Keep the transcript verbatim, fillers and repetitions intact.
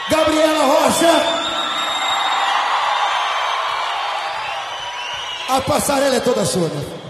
Gabriela Rocha. A passarela é toda sua, meu filho.